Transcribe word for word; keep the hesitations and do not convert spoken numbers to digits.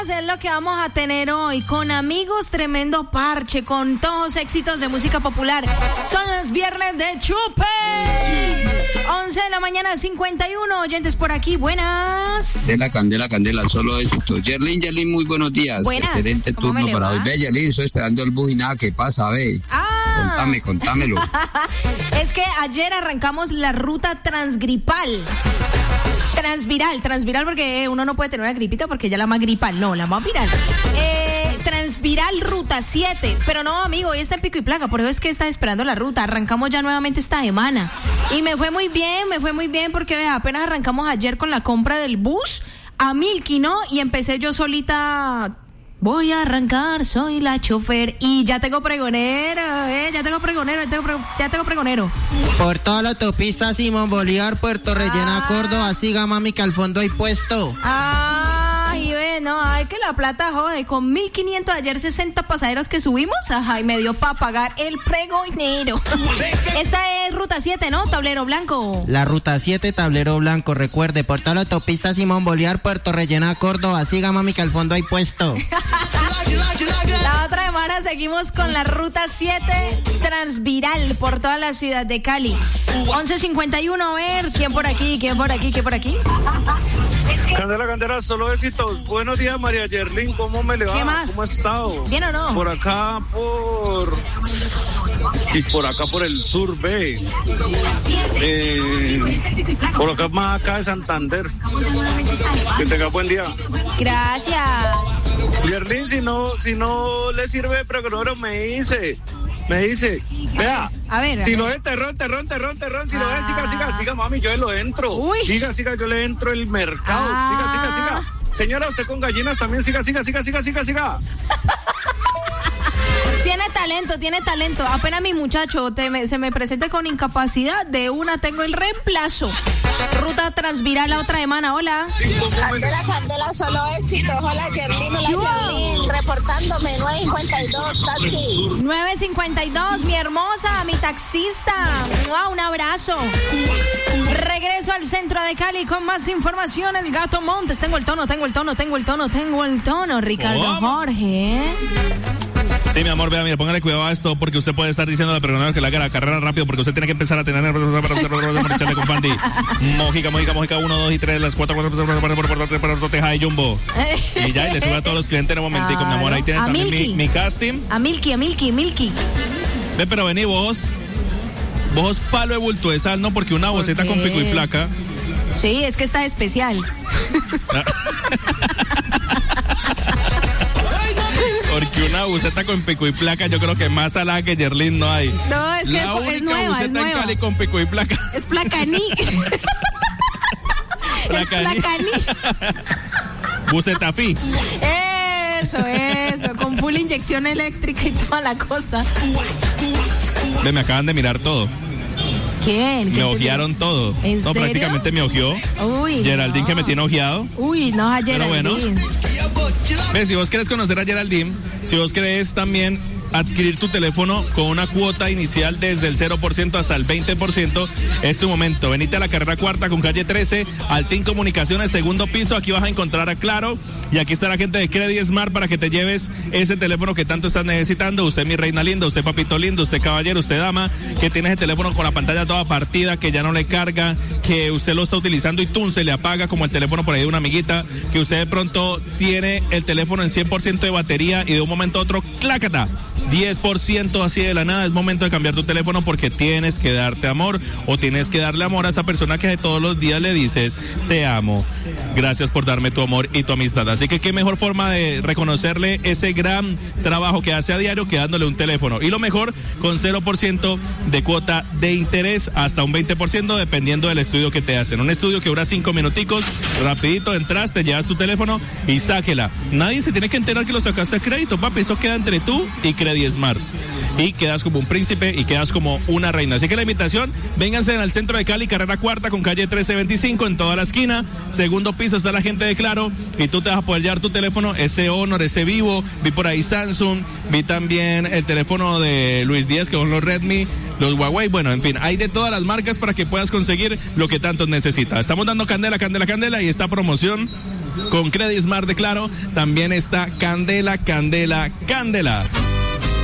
Es lo que vamos a tener hoy con amigos, tremendo parche, con todos éxitos de música popular. Son los viernes de Chupe. once de la mañana, cincuenta y uno oyentes por aquí, buenas. Candela, candela, candela, solo éxito. Yerlin, Yerlin, muy buenos días. Buenas. Excelente turno para va? hoy. Ve, Yerlin, estoy esperando el bus y nada, ¿qué pasa? Ve. Ah. Contame, contámelo. Es que ayer arrancamos la ruta transgripal. Transviral, transviral porque uno no puede tener una gripita porque ya la más gripal, no, la más viral. Eh, transviral ruta siete, pero no, amigo, hoy está en pico y placa, por eso es que está esperando la ruta. Arrancamos ya nuevamente esta semana y me fue muy bien, me fue muy bien porque vea, apenas arrancamos ayer con la compra del bus a Milky, ¿no? Y empecé yo solita. Voy a arrancar, soy la chofer y ya tengo pregonero, eh, ya tengo pregonero, ya tengo, pre- ya tengo pregonero. Por toda la autopista Simón Bolívar, Puerto Rellena, Ah. Córdoba, siga mami que al fondo hay puesto. Ah, y ve, no, ay, que la plata jode, con mil quinientos ayer sesenta pasajeros que subimos, ajá, y me dio para pagar el pregonero. Esta es ruta siete, ¿no? Tablero blanco. La ruta siete, tablero blanco, recuerde, por toda la autopista Simón Bolívar, Puerto Rellena, Córdoba, siga mami que al fondo hay puesto. La otra semana seguimos con la ruta siete transviral por toda la ciudad de Cali. once cincuenta y uno, a ver, ¿quién por aquí? ¿Quién por aquí? ¿Quién por aquí? Candela, Candela, solo éxitos. Buenos días, María Yerlin, ¿cómo me le va? ¿Qué más? ¿Cómo ha estado? ¿Bien o no? Por acá, por... Y por acá, por el sur, ve. Eh, por acá, más acá de Santander. Que tenga buen día. Gracias. Yerlin, si no, si no le sirve, pero que no me dice... Me dice, vea, A ver, a si ver. lo es terrón, terrón, terrón, terrón, si lo Ah. es, siga, siga, siga, mami, yo lo entro. Uy. Siga, siga, yo le entro el mercado. Ah. Siga, siga, siga. Señora, usted con gallinas también, siga, siga, siga, siga, siga, siga. Tiene talento, tiene talento. Apenas mi muchacho te me- se me presente con incapacidad, de una tengo el reemplazo. Ruta transviral la otra semana, hola. Candela, Candela, solo éxito. Hola, Yerlin, hola, Yo. Yerlin. Reportándome, nueve cincuenta y dos, taxi. nueve cincuenta y dos, mi hermosa, mi taxista. Wow, un abrazo. Regreso al centro de Cali con más información. El Gato Montes. Tengo el tono, tengo el tono, tengo el tono, tengo el tono. Ricardo ¿Cómo? Jorge. Sí, mi amor, vea, mire, póngale cuidado a esto porque usted puede estar diciendo al pregonero que le haga la carrera rápido porque usted tiene que empezar a tener echarle con Fandy. Mojica, mojica, mojica, uno, dos y tres, las cuatro, cuatro, cuatro, teja y jumbo. Y ya, y le sube a todos los clientes en un momentico, mi amor. Ahí tiene A también Milky. mi, mi casting. A Milky, a Milky, Milky. Ve, pero vení vos. Vos palo de bulto de sal, ¿no? Porque una boceta qué? con pico y placa. Sí, es que está especial. Porque una buceta con pico y placa, yo creo que más salada que Yerlin no hay. No, es que La es única nueva, buceta es en nueva. Cali con pico y placa. Es placaní. Es Placaní. placaní. Bucetafí. Eso, eso. Con full inyección eléctrica y toda la cosa. Ve, me acaban de mirar todo. ¿Quién? Me ¿Quién te- ojearon todo. ¿En no, serio? prácticamente me ojeó. Uy. Geraldine no. que me tiene ojeado. Uy, no, a Pero bueno. Geraldine. Ve, si vos querés conocer a Geraldine, si vos querés también adquirir tu teléfono con una cuota inicial desde el cero por ciento hasta el veinte por ciento, es tu momento. Venite a la carrera cuarta con calle trece, Altín Comunicaciones, segundo piso. Aquí vas a encontrar a Claro y aquí está la gente de Credit Smart para que te lleves ese teléfono que tanto estás necesitando. Usted, mi reina linda, usted, papito lindo, usted, caballero, usted, dama, que tiene ese teléfono con la pantalla toda partida, que ya no le carga, que usted lo está utilizando y ¡tum! Se le apaga como el teléfono por ahí de una amiguita, que usted de pronto tiene el teléfono en cien por ciento de batería y de un momento a otro, ¡clácata! diez por ciento así de la nada. Es momento de cambiar tu teléfono porque tienes que darte amor o tienes que darle amor a esa persona que de todos los días le dices te amo, gracias por darme tu amor y tu amistad. Así que qué mejor forma de reconocerle ese gran trabajo que hace a diario que dándole un teléfono, y lo mejor con cero por ciento de cuota de interés hasta un veinte por ciento dependiendo del estudio que te hacen. Un estudio que dura cinco minuticos, rapidito entras, te llevas tu teléfono y sáquela. Nadie se tiene que enterar que lo sacaste a crédito, papi, eso queda entre tú y Credit Smart. Y quedas como un príncipe y quedas como una reina. Así que la invitación, vénganse al centro de Cali, carrera cuarta con calle trece veinticinco, en toda la esquina. Segundo piso está la gente de Claro y tú te vas a poder llevar tu teléfono, ese Honor, ese Vivo. Vi por ahí Samsung, vi también el teléfono de Luis Díaz, que son los Redmi, los Huawei. Bueno, en fin, hay de todas las marcas para que puedas conseguir lo que tanto necesitas. Estamos dando candela, candela, candela y esta promoción con Credit Smart de Claro, también está Candela, Candela, Candela.